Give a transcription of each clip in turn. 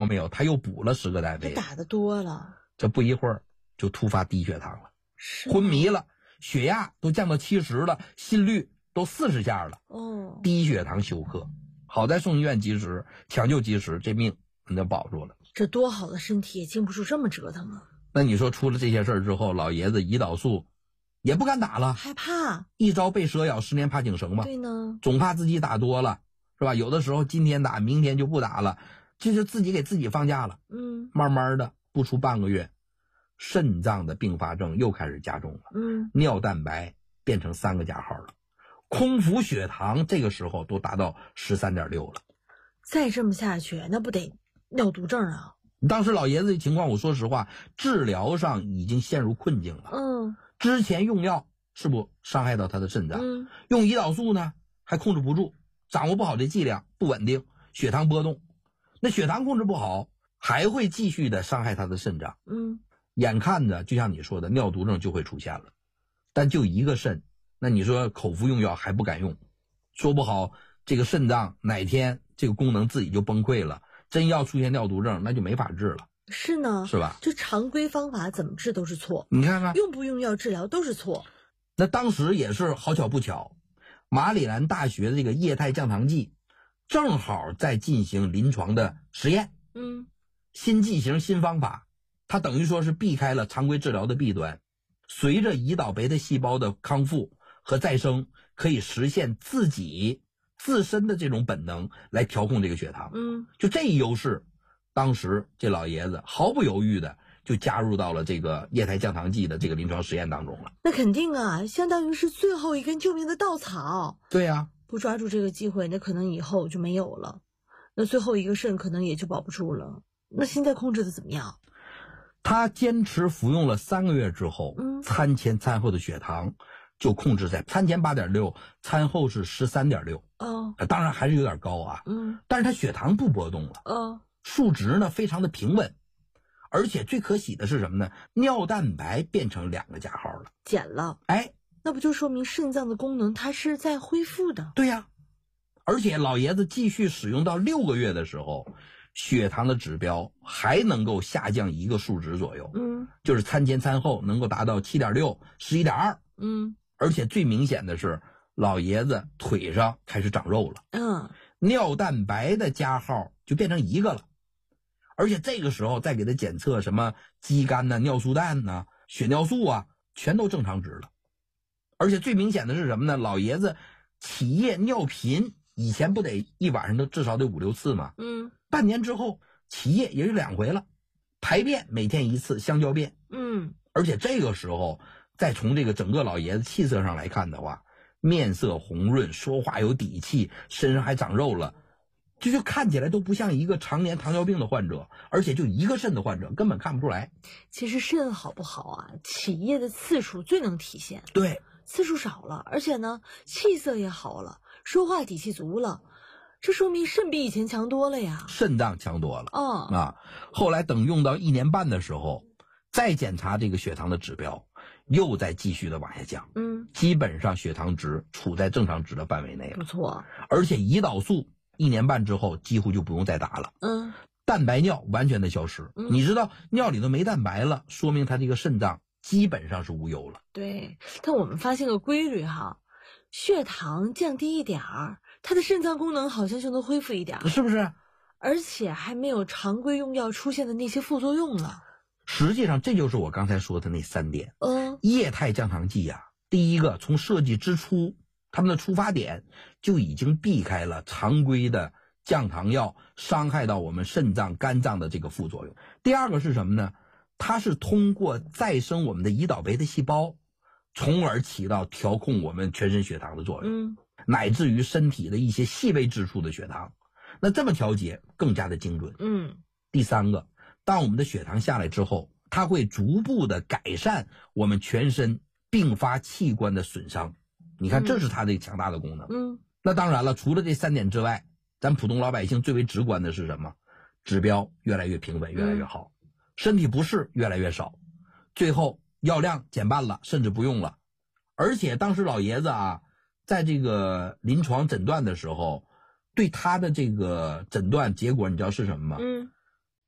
没有，他又补了10个单位， 他打得多了， 这不一会儿就突发低血糖了， 是昏迷了，血压都降到70了，心率都40下了，低血糖休克。好在送医院及时，抢救及时，这命人家保住了。 这多好的身体也经不住这么折腾啊！ 那你说出了这些事儿之后，老爷子胰岛素也不敢打了， 害怕， 一朝被蛇咬，10年怕井绳嘛。 对呢， 总怕自己打多了，是吧？有的时候今天打，明天就不打了，这就自己给自己放假了。慢慢的不出半个月，肾脏的并发症又开始加重了。尿蛋白变成3个加号了，空腹血糖这个时候都达到13.6了。 再这么下去，那不得尿毒症啊！ 当时老爷子的情况，我说实话，治疗上已经陷入困境了。之前用药是不伤害到他的肾脏，用胰岛素呢还控制不住，掌握不好这剂量，不稳定，血糖波动。那血糖控制不好，还会继续的伤害他的肾脏。眼看着就像你说的，尿毒症就会出现了。但就一个肾，那你说口服用药还不敢用，说不好这个肾脏哪天这个功能自己就崩溃了，真要出现尿毒症，那就没法治了。 是呢， 是吧？ 这常规方法怎么治都是错， 你看看用不用药治疗都是错。 那当时也是好巧不巧，马里兰大学的这个液态降糖剂正好在进行临床的实验。新剂型新方法，它等于说是避开了常规治疗的弊端，随着胰岛贝塔细胞的康复和再生，可以实现自身的这种本能来调控这个血糖。就这一优势，当时这老爷子毫不犹豫的就加入到了这个液态降糖剂的这个临床实验当中了。 那肯定啊，相当于是最后一根救命的稻草。 对呀， 不抓住这个机会，那可能以后就没有了，那最后一个肾可能也就保不住了。那现在控制的怎么样？ 他坚持服用了3个月之后，餐前餐后的血糖就控制在餐前8.6，餐后是13.6。当然还是有点高啊。但是他血糖不波动了。数值呢非常的平稳，而且最可喜的是什么呢？尿蛋白变成2个加号了， 减了。那不就说明肾脏的功能它是在恢复的？ 对呀，而且老爷子继续使用到6个月的时候，血糖的指标还能够下降1个数值左右。就是餐前餐后能够达到7.6、11.2。而且最明显的是，老爷子腿上开始长肉了。尿蛋白的加号就变成1个了。而且这个时候再给他检测什么肌酐呐、尿素氮呐、血尿素啊，全都正常值了。而且最明显的是什么呢？老爷子起夜尿频，以前不得一晚上都至少得5、6次吗？半年之后起夜也就2回了，排便每天1次，香蕉便。而且这个时候再从这个整个老爷子气色上来看的话，面色红润，说话有底气，身上还长肉了，这就看起来都不像一个常年糖尿病的患者，而且就一个肾的患者根本看不出来。 其实肾好不好啊，起夜的次数最能体现。 对， 次数少了，而且呢气色也好了，说话底气足了，这说明肾比以前强多了呀， 肾脏强多了。后来等用到1年半的时候，再检查这个血糖的指标，又在继续的往下降。基本上血糖值处在正常值的范围内了， 不错。 而且胰岛素1年半之后几乎就不用再打了。蛋白尿完全的消失。你知道尿里头没蛋白了，说明他这个肾脏基本上是无忧了。 对，但我们发现个规律哈，血糖降低一点儿，他的肾脏功能好像就能恢复一点， 是不是？ 而且还没有常规用药出现的那些副作用了。 实际上这就是我刚才说的那3点。液态降糖剂啊，第一个从设计之初，他们的出发点就已经避开了常规的降糖药伤害到我们肾脏、肝脏的这个副作用。第二个是什么呢？它是通过再生我们的胰岛贝塔细胞，从而起到调控我们全身血糖的作用，乃至于身体的一些细微之处的血糖。那这么调节更加的精准。第三个，当我们的血糖下来之后，它会逐步的改善我们全身并发器官的损伤。你看，这是它的强大的功能。那当然了，除了这3点之外，咱普通老百姓最为直观的是什么？指标越来越平稳，越来越好，身体不适越来越少，最后药量减半了，甚至不用了。而且当时老爷子啊，在这个临床诊断的时候，对他的这个诊断结果你知道是什么吗？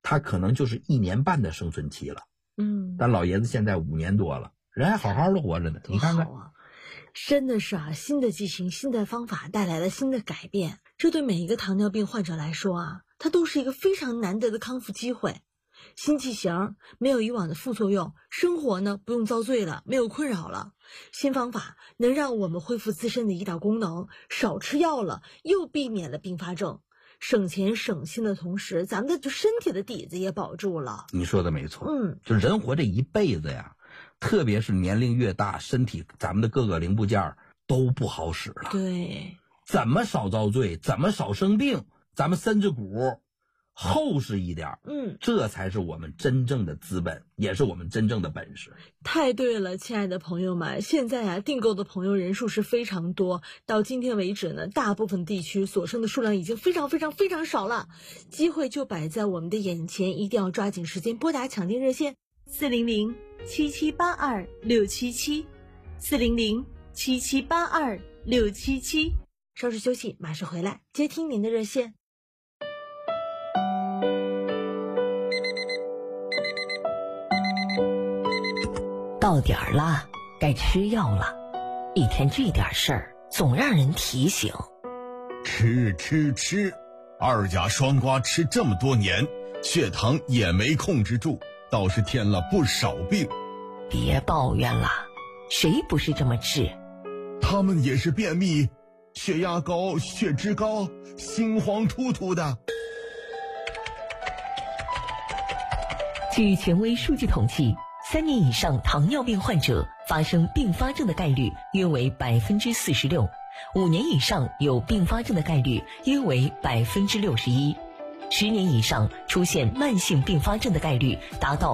他可能就是1年半的生存期了。但老爷子现在5年多了，人还好好的活着呢，你看看。 真的是新的剂型、新的方法带来了新的改变，这对每一个糖尿病患者来说它都是一个非常难得的康复机会。新剂型没有以往的副作用，生活呢不用遭罪了，没有困扰了。新方法能让我们恢复自身的胰岛功能，少吃药了，又避免了并发症，省钱省心的同时，咱们的身体的底子也保住了。 你说的没错，就人活这一辈子呀，特别是年龄越大，身体咱们的各个零部件都不好使了。 对， 怎么少遭罪，怎么少生病，咱们身子骨厚实一点，这才是我们真正的资本，也是我们真正的本事。 太对了，亲爱的朋友们，现在订购的朋友人数是非常多，到今天为止呢，大部分地区所剩的数量已经非常少了，机会就摆在我们的眼前，一定要抓紧时间拨打抢订热线400-7782-677，400-7782-677。稍事休息，马上回来接听您的热线。 到点儿了，该吃药了。一天这点事儿，总让人提醒。 吃，二甲双胍吃这么多年，血糖也没控制住，倒是添了不少病。 别抱怨了，谁不是这么治？ 他们也是便秘，血压高，血脂高，心慌突突的。 据权威数据统计，3年以上糖尿病患者发生并发症的概率约为46%，5年以上有并发症的概率约为61%，10年以上出现慢性并发症的概率达到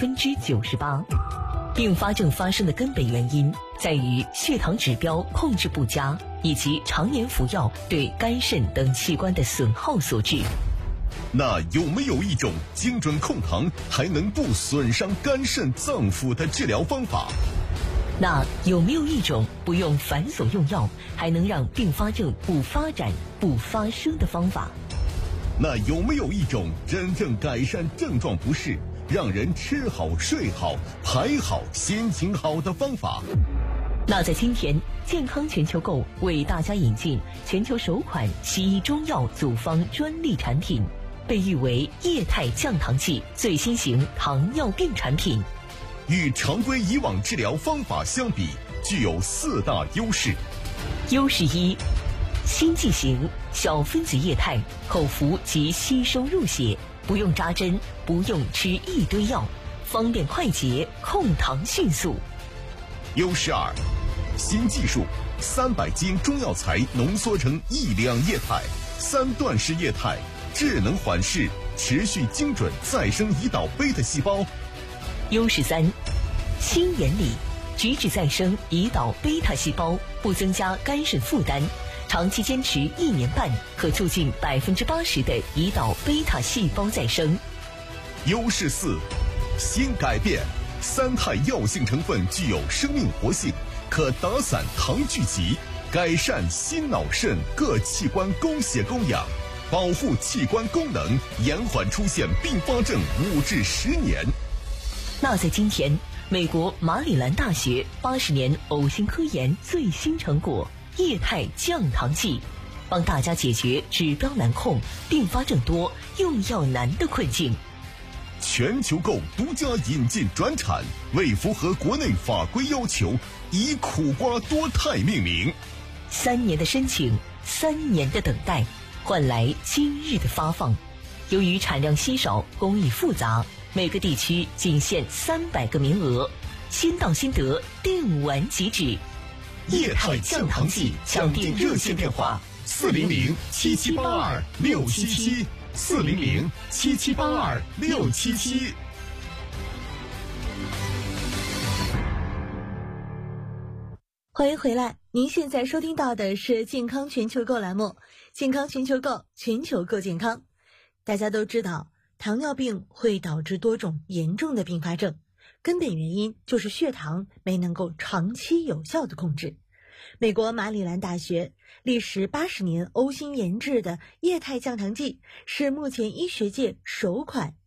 98%。并发症发生的根本原因在于血糖指标控制不佳，以及常年服药对肝肾等器官的损耗所致。 那有没有一种精准控糖还能不损伤肝肾脏腑的治疗方法？ 那有没有一种不用繁琐用药还能让并发症不发展不发生的方法？ 那有没有一种真正改善症状不适，让人吃好睡好排好心情好的方法？ 那在今天，健康全球购为大家引进全球首款西医中药组方专利产品，被誉为液态降糖剂最新型糖尿病产品。 与常规以往治疗方法相比，具有4大优势。 优势1，新剂型，小分子液态，口服即吸收入血，不用扎针，不用吃一堆药，方便快捷，控糖迅速。 优势2，新技术，300斤中药材浓缩成1两液态，3段式液态，智能缓释，持续精准再生胰岛贝塔细胞。 优势3，新原理，直指再生胰岛贝塔细胞，不增加肝肾负担，长期坚持1年半，可促进80%的胰岛贝塔细胞再生。 优势4，新改变，3肽药性成分具有生命活性，可打散糖聚集，改善心脑肾各器官供血供氧，保护器官功能，延缓出现并发症5至10年。 那在今天，美国马里兰大学80年呕心科研最新成果液态降糖剂，帮大家解决指标难控、并发症多、用药难的困境。 全球购独家引进转产，为符合国内法规要求，以苦瓜多肽命名。 3年的申请，3年的等待，换来今日的发放。由于产量稀少，工艺复杂，每个地区仅限300个名额，先到先得，订完即止。 液态降糖剂抢订热线电话：400-7782-677，400-7782-677。 欢迎回来，您现在收听到的是健康全球购栏目，健康全球购，全球购健康。大家都知道，糖尿病会导致多种严重的并发症，根本原因就是血糖没能够长期有效的控制。美国马里兰大学历时80年呕心研制的液态降糖剂，是目前医学界首款